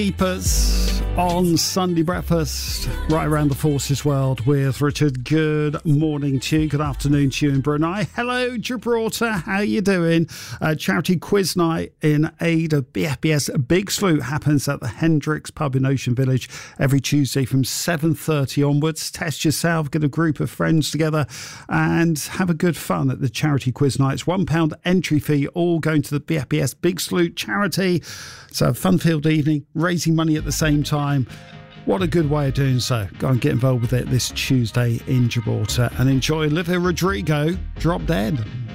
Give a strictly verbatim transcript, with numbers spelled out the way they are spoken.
Keepers on Sunday breakfast, right around the Forces world with Richard. Good morning to you, good afternoon to you in Brunei. Hello Gibraltar, how you doing? Uh, charity quiz night in aid of B F B S Big Salute happens at the Hendricks pub in Ocean Village every Tuesday from seven thirty onwards. Test yourself, get a group of friends together and have a good fun at the charity quiz night. It's one pound entry fee, all going to the B F B S Big Salute charity. So a fun-filled evening, raising money at the same time. What a good way of doing so. Go and get involved with it this Tuesday in Gibraltar and enjoy Olivia Rodrigo, Drop Dead.